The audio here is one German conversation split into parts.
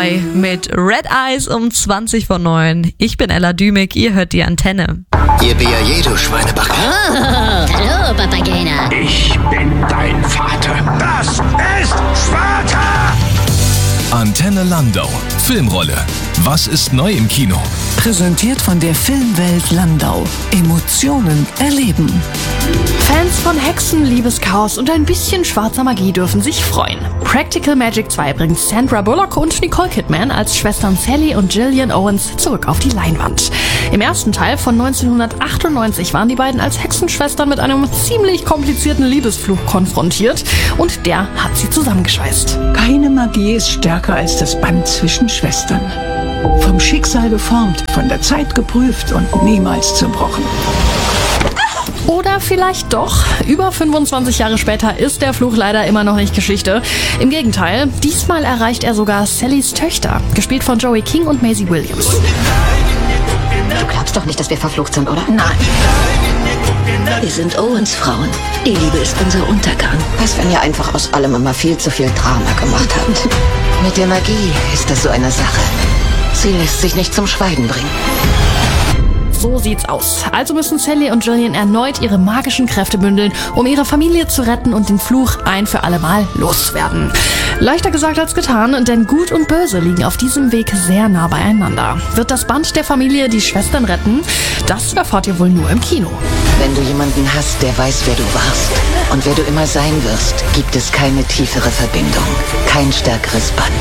Boy mit Red Eyes um 20:09. Ich bin Ella Dümig, ihr hört die Antenne. Ihr B.A.J., du Schweinebacke. Oh, hallo, Papagena. Ich bin dein Vater. Das ist Sparta! Antenne Landau. Filmrolle. Was ist neu im Kino? Präsentiert von der Filmwelt Landau. Emotionen erleben. Fans von Hexen, Liebeschaos und ein bisschen schwarzer Magie dürfen sich freuen. Practical Magic 2 bringt Sandra Bullock und Nicole Kidman als Schwestern Sally und Gillian Owens zurück auf die Leinwand. Im ersten Teil von 1998 waren die beiden als Hexenschwestern mit einem ziemlich komplizierten Liebesfluch konfrontiert und der hat sie zusammengeschweißt. Keine Magie ist stärker als das Band zwischen Schwestern. Vom Schicksal geformt, von der Zeit geprüft und niemals zerbrochen. Oder vielleicht doch. Über 25 Jahre später ist der Fluch leider immer noch nicht Geschichte. Im Gegenteil, diesmal erreicht er sogar Sallys Töchter, gespielt von Joey King und Maisie Williams. Du glaubst doch nicht, dass wir verflucht sind, oder? Nein. Wir sind Owens Frauen. Die Liebe ist unser Untergang. Was, wenn ihr einfach aus allem immer viel zu viel Drama gemacht habt? Mit der Magie ist das so eine Sache. Sie lässt sich nicht zum Schweigen bringen. So sieht's aus. Also müssen Sally und Gillian erneut ihre magischen Kräfte bündeln, um ihre Familie zu retten und den Fluch ein für alle Mal loswerden. Leichter gesagt als getan, denn Gut und Böse liegen auf diesem Weg sehr nah beieinander. Wird das Band der Familie die Schwestern retten? Das erfahrt ihr wohl nur im Kino. Wenn du jemanden hast, der weiß, wer du warst und wer du immer sein wirst, gibt es keine tiefere Verbindung, kein stärkeres Band.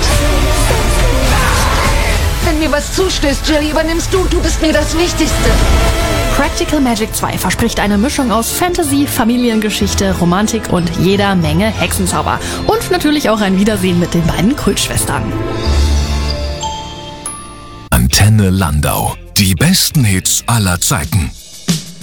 Wenn mir was zustößt, Jerry, übernimmst du. Du bist mir das Wichtigste. Practical Magic 2 verspricht eine Mischung aus Fantasy, Familiengeschichte, Romantik und jeder Menge Hexenzauber. Und natürlich auch ein Wiedersehen mit den beiden Kultschwestern. Antenne Landau. Die besten Hits aller Zeiten.